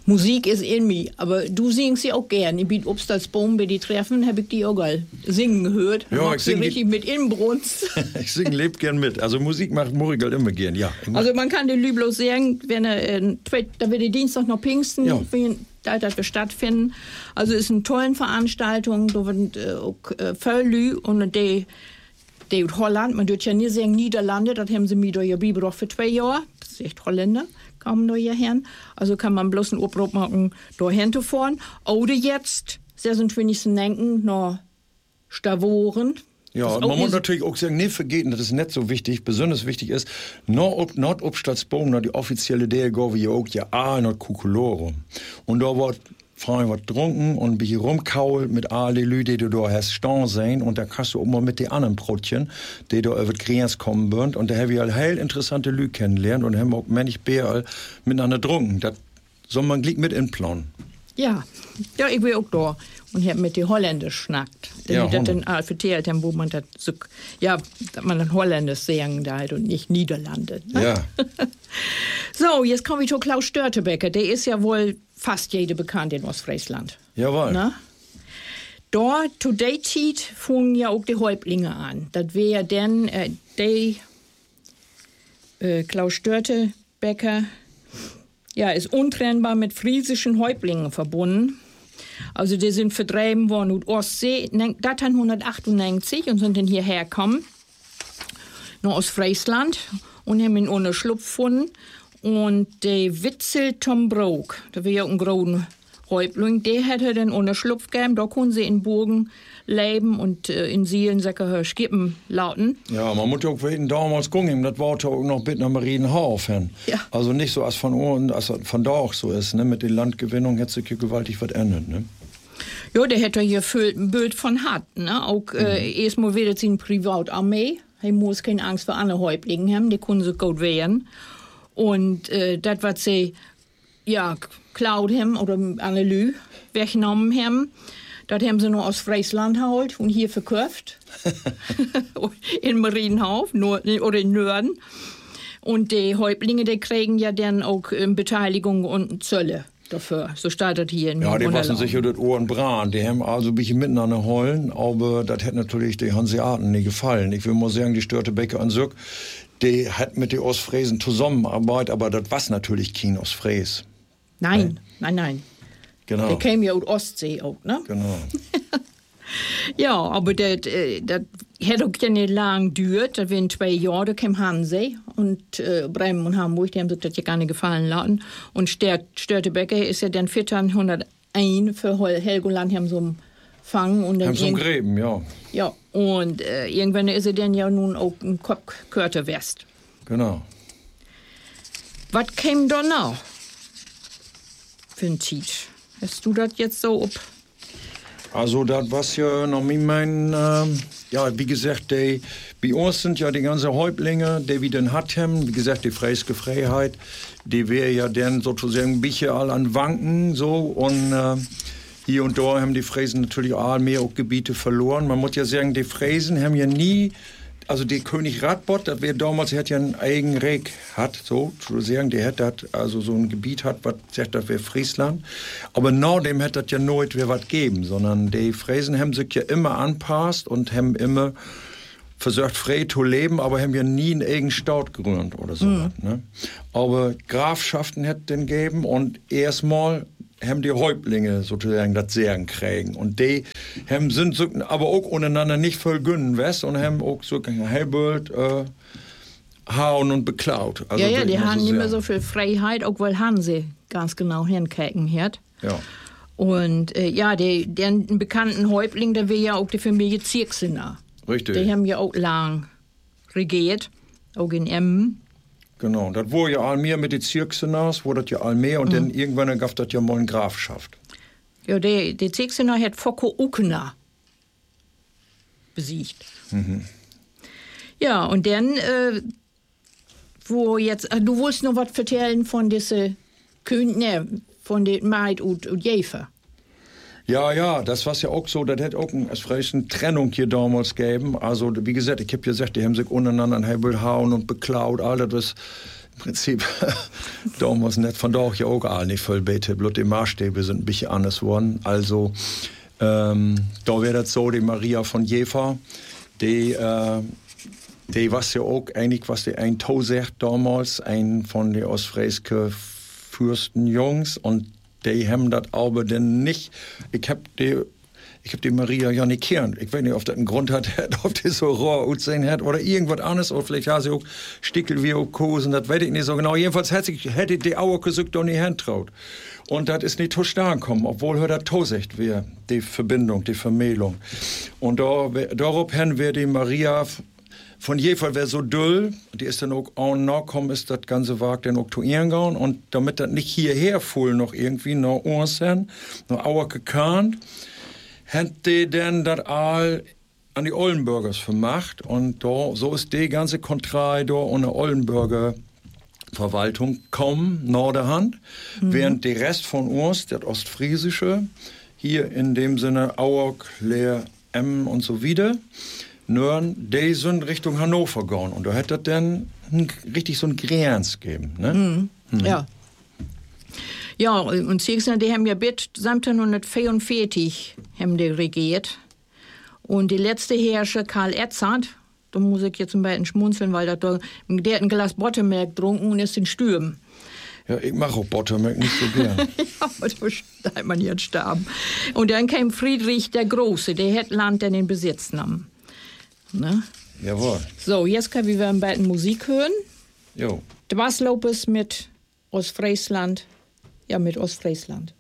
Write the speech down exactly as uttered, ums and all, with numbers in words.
Musik ist in mir, aber du singst sie auch gern. Ich bin Obstalsboom bei die Treffen, habe ich die auch all singen gehört. Ja, ich singe richtig mit Inbrunst. Ich singe, lebt gern mit. Also Musik macht Murigel immer gern, ja. Also man kann den Lüblos sagen, wenn er, äh, da wird der Dienstag noch Pfingsten, ja. da das wir stattfinden. Also es ist eine tolle Veranstaltung, da wird äh, auch äh, voll Lü und die Die aus Holland, man dürft ja nie sagen Niederlande, das haben sie mir da ja beigebracht für zwei Jahre. Das ist echt Holländer, kamen da hierher. Also kann man bloß einen Urlaub machen, da hinzufahren. Oder jetzt, sechsundzwanzigsten denken, nach Stavoren. Ja, und man muss natürlich auch sagen, nicht vergessen, das ist nicht so wichtig, besonders wichtig ist, Nordobstadtsboom, die offizielle D L G wie auch, ja, A, noch Kukulore. Und da wird Frauen was getrunken und ein bisschen rumkault mit alle Leute, die da hast stehen sehen. Und da kannst du auch mal mit den anderen Brotchen, die da über die Grenze kommen würden. Und da habe ich halt heel interessante Leute kennengelernt und haben auch männlich Bär miteinander getrunken. Das soll man gleich mit inplanen. Ja, ja, ich bin auch da. Und ich habe mit den Holländern schnackt. Die ja, das dann erzählt haben, wo man das so, ja, dass man dann Holländisch sagen da und nicht Niederlande. Ne? Ja. So, jetzt komme ich zu Klaus Störtebeker. Der ist ja wohl fast jeder bekannt in Ostfriesland. Jawohl. Na? Da, zu der Zeit, fangen ja auch die Häuptlinge an. Das wäre ja dann, äh, der äh, Klaus Störtebeker, ja, ist untrennbar mit friesischen Häuptlingen verbunden. Also die sind vertrieben worden aus Ostsee, neunzehnhundertachtundneunzig und sind dann hierher gekommen, nach Ostfriesland und haben ihn ohne Schlupf gefunden. Und der Witzel Tom Brook, der war ja ein großer Häuptling, der hätte dann ohne Schlupf gegeben, da konnten sie in Burgen leben und äh, in Sielensäcke Skippen lauten. Ja, man muss ja auch wissen, damals gucken, das war auch noch mit einer Marienhafen. Ja. Also nicht so als von oben, als von da auch so ist, ne? Mit der Landgewinnung hätte sich hier gewaltig was ändert, ne? Ja, der hätte hier ein Bild von hat, ne? Auch mhm. äh, erstmal wieder sie eine Privatarmee. Er muss keine Angst vor anderen Häuptlingen haben, die können so gut wehren. Und äh, das, was sie ja, klaut haben oder eine Lü weggenommen haben, das haben sie nur aus Friesland geholt und hier verkauft. In Marienhof nur, oder in Norden. Und die Häuptlinge, die kriegen ja dann auch äh, Beteiligung und Zölle dafür. So startet hier in Ja, die waren sicher das Ohren bran. Die haben also ein bisschen miteinander heulen, aber das hätte natürlich den Hanseaten nicht gefallen. Ich will mal sagen, die Störtebeker an Sök, die hat mit den Ostfriesen zusammenarbeitet, aber das war natürlich kein Ostfries. Nein, ne? nein, nein. Genau. Der käme ja aus Ostsee auch, ne? Genau. Ja, aber das, das hätte auch ja nicht lang gedauert. Das waren zwei Jahre, da kam Hansee und äh, Bremen und Hamburg, die haben sich das ja gar nicht gefallen lassen. Und Störtebeker ist ja dann vierzehnhunderteins für Helgoland, haben so einen Fang. Und dann haben so einen Gräben, ja. Ja, und äh, irgendwann ist er dann ja nun auch ein Kopfkörter West. Genau. Was käme da noch für ein Zeit? Hast du das jetzt so ob? Also das was ja noch mit meinen, ähm, ja wie gesagt, die, bei uns sind ja die ganzen Häuptlinge, die wir dann hatten, wie gesagt, die Freiske Freiheit, die wäre ja dann sozusagen ein bisschen all an Wanken so und äh, hier und da haben die Friesen natürlich auch mehr auch Gebiete verloren. Man muss ja sagen, die Friesen haben ja nie, also der König Radbot, das wäre damals, der hat ja einen eigenen Reich, hat so, zu sagen, der hat das, also so ein Gebiet hat, was sagt, das wäre Friesland. Aber nach dem hat das ja nooit mehr was geben, sondern die Friesen haben sich ja immer anpasst und haben immer versucht, frei zu leben, aber haben ja nie einen eigenen Staat gegründet oder so. Mhm. Ne? Aber Grafschaften hätte den gegeben und erstmal haben die Häuptlinge sozusagen das Sagen kriegen. Und die haben, sind so, aber auch untereinander nicht voll gönnen west und haben auch so Heilbild äh, hauen und beklaut. Also ja, ja, die so haben nicht mehr so viel Freiheit, auch weil Hanse ganz genau hinkicken hat. Ja. Und äh, ja, die, den bekannten Häuptling, der wäre ja auch die Familie Zirksener. Richtig. Die haben ja auch lang regiert, auch in Emmen. Genau, das wurde ja allmehr mit den Zirkseners, wurde das ja allmehr und mhm. dann irgendwann gab das ja mal eine Grafschaft. Ja, der, der Zirksener hat Focko Ukena besiegt. Mhm. Ja, und dann, äh, wo jetzt, äh, du wolltest noch was erzählen von diese König, ne, von den Maid und, und Jäfer. Ja, ja, das war ja auch so, das hätte auch eine, eine Trennung hier damals gegeben. Also, wie gesagt, ich habe ja gesagt, die haben sich untereinander ein Hebel hauen und beklaut, all das, was Prinzip, damals nicht, von da auch ja auch all nicht voll bete, bloß die Maßstäbe sind ein bisschen anders geworden. Also, ähm, da wäre das so, die Maria von Jever, die, äh, die was ja auch eigentlich, was die ein Tau sagt damals, ein von den ostfriesischen Fürstenjungs, und die haben das aber dann nicht, ich hab die, Ich habe die Maria ja nicht kennen. Ich weiß nicht, ob das einen Grund hat, ob die so roh aussehen hat oder irgendwas anderes. Oder vielleicht hat sie auch Stickel wie auch Kosen, das weiß ich nicht so genau. Jedenfalls hätte ich, hätte ich die Auer gesucht und nicht hintraut. Und das ist nicht zu stark gekommen, obwohl hör das Tosecht wäre, die Verbindung, die Vermählung. Und da, daraufhin wäre die Maria von Jever wäre so dull, die ist dann auch auch noch gekommen, ist das ganze Wag dann auch zu ihren gegangen. Und damit das nicht hierher fuhl noch irgendwie, noch uns hin, noch Auer gekannt, hat die denn das all an die Oldenburgers vermacht, und da, so ist die ganze Kontrolle da ohne Oldenburger Verwaltung kaum nach der Hand, mhm. während der Rest von uns, das Ostfriesische, hier in dem Sinne Auerk, Leer, Emmen und so wieder, Nörn, die sind Richtung Hannover gegangen, und da hätte das dann richtig so ein Grenz gegeben, ne? Mhm. Mhm. Ja. Ja, und sie die haben ja bis neunzehnhundertvierundvierzig haben die regiert. Und die letzte Herrscher, Karl Edzard, da muss ich jetzt ein bisschen schmunzeln, weil der, der hat ein Glas Buttermilch getrunken und ist in Stürmen. Ja, ich mache auch Buttermilch nicht so gern. Ja, aber da hat man jetzt sterben. Und dann kam Friedrich der Große, der hat Land in den Besitz genommen. Ne? Jawohl. So, jetzt können wir ein bisschen Musik hören. Jo. Was Lopez mit Ostfriesland. Ja, mit Ostfriesland.